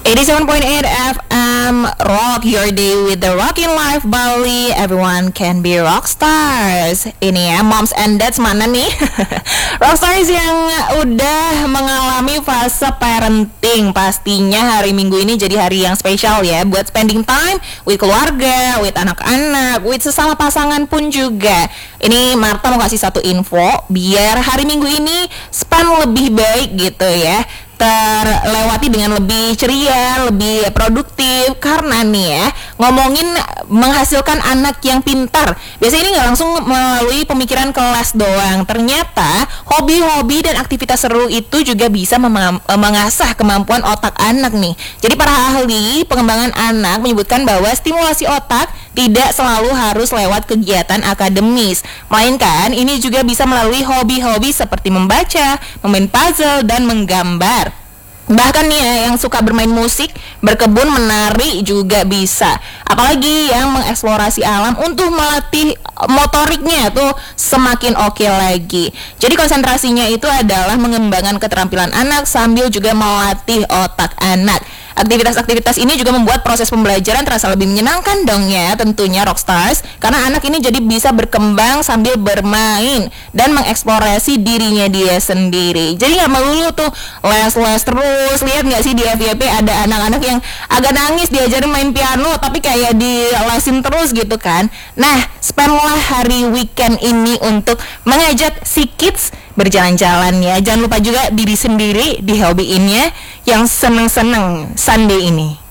87.8 FM Rock your day with the Rockin' Life Bali. Everyone can be rock stars. Ini ya moms and dads mana nih? Rock stars yang udah mengalami fase parenting. Pastinya hari Minggu ini jadi hari yang spesial ya, buat spending time with keluarga, with anak-anak, with sesama pasangan pun juga. Ini Marta mau kasih satu info biar hari Minggu ini spend lebih baik gitu ya, terlewati dengan lebih ceria, lebih produktif. Karena nih ya, ngomongin menghasilkan anak yang pintar, biasanya ini nggak langsung melalui pemikiran kelas doang. Ternyata hobi-hobi dan aktivitas seru itu juga bisa mengasah kemampuan otak anak nih. Jadi para ahli pengembangan anak menyebutkan bahwa stimulasi otak tidak selalu harus lewat kegiatan akademis, melainkan ini juga bisa melalui hobi-hobi seperti membaca, memain puzzle, dan menggambar. Bahkan nih ya, yang suka bermain musik, berkebun, menari juga bisa. Apalagi yang mengeksplorasi alam untuk melatih motoriknya tuh semakin oke lagi. Jadi konsentrasinya itu adalah mengembangkan keterampilan anak sambil juga melatih otak anak. Aktivitas-aktivitas ini juga membuat proses pembelajaran terasa lebih menyenangkan dong ya, tentunya Rockstars, karena anak ini jadi bisa berkembang sambil bermain dan mengeksplorasi dirinya dia sendiri. Jadi nggak melulu tuh les-les terus. Lihat nggak sih di FYP ada anak-anak yang agak nangis diajarin main piano tapi kayak dilesin terus gitu kan. Nah, spendlah hari weekend ini untuk mengajak si kids berjalan-jalan ya. Jangan lupa juga diri sendiri di hobiinnya yang seneng-seneng Sunday ini.